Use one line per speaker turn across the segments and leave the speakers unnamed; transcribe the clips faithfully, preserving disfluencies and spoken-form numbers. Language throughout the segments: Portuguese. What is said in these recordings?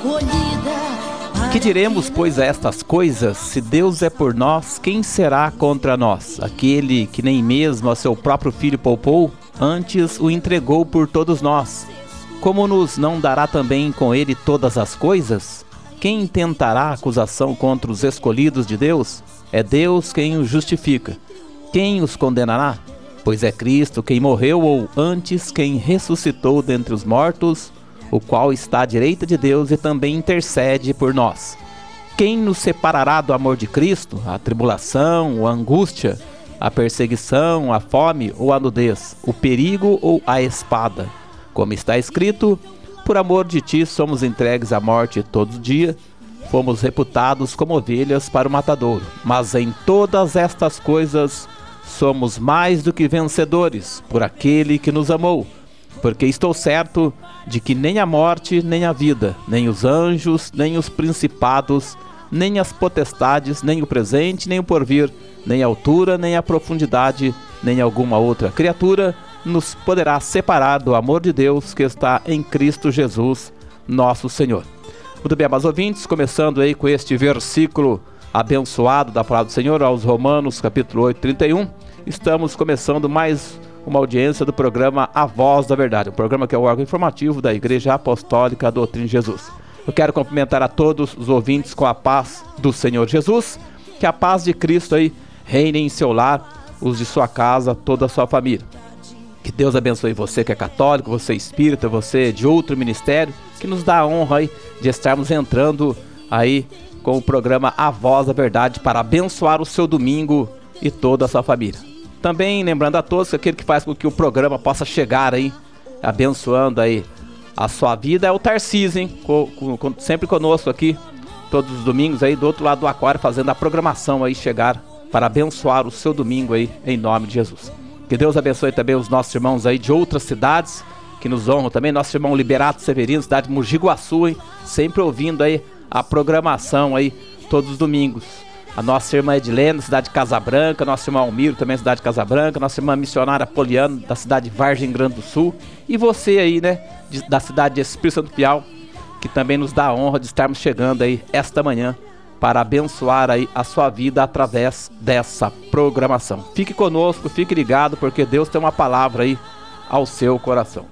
Que diremos, pois, a estas coisas? Se Deus é por nós, quem será contra nós? Aquele que nem mesmo a seu próprio filho poupou, antes o entregou por todos nós. Como nos não dará também com ele todas as coisas? Quem intentará acusação contra os escolhidos de Deus? É Deus quem os justifica. Quem os condenará? Pois é Cristo quem morreu, ou antes quem ressuscitou dentre os mortos, o qual está à direita de Deus e também intercede por nós. Quem nos separará do amor de Cristo? A tribulação, a angústia, a perseguição, a fome ou a nudez, o perigo ou a espada? Como está escrito, por amor de ti somos entregues à morte todo dia, fomos reputados como ovelhas para o matadouro. Mas em todas estas coisas somos mais do que vencedores, por aquele que nos amou. Porque estou certo de que nem a morte, nem a vida, nem os anjos, nem os principados, nem as potestades, nem o presente, nem o porvir, nem a altura, nem a profundidade, nem alguma outra criatura nos poderá separar do amor de Deus que está em Cristo Jesus, nosso Senhor. Muito bem, amados ouvintes, começando aí com este versículo abençoado da palavra do Senhor, aos Romanos, capítulo oito, trinta e um, estamos começando mais uma audiência do programa A Voz da Verdade, um programa que é o órgão informativo da Igreja Apostólica Doutrina de Jesus. Eu quero cumprimentar a todos os ouvintes com a paz do Senhor Jesus, que a paz de Cristo aí reine em seu lar, os de sua casa, toda a sua família. Que Deus abençoe você que é católico, você é espírita, você de outro ministério, que nos dá a honra aí de estarmos entrando aí com o programa A Voz da Verdade para abençoar o seu domingo e toda a sua família. Também lembrando a todos que aquele que faz com que o programa possa chegar aí, abençoando aí a sua vida, é o Tarcísio, hein? Com, com, sempre conosco aqui, todos os domingos aí do outro lado do aquário, fazendo a programação aí chegar para abençoar o seu domingo aí, em nome de Jesus. Que Deus abençoe também os nossos irmãos aí de outras cidades, que nos honram também, nosso irmão Liberato Severino, cidade de Mogi Guaçu, hein? Sempre ouvindo aí a programação aí, todos os domingos. A nossa irmã Edilene, cidade de Casa Branca, nosso irmão Almiro, também cidade de Casa Branca, nossa irmã missionária Poliano, da cidade de Vargem Grande do Sul, e você aí, né, de, da cidade de Espírito Santo Piau, que também nos dá a honra de estarmos chegando aí esta manhã para abençoar aí a sua vida através dessa programação. Fique conosco, fique ligado, porque Deus tem uma palavra aí ao seu coração.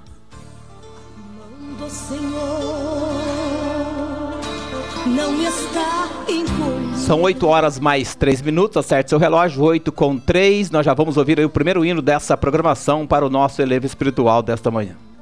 Não está em coisa. São oito horas mais três minutos, acerte seu relógio, oito com três. Nós já vamos ouvir aí o primeiro hino dessa programação para o nosso elevo espiritual desta manhã.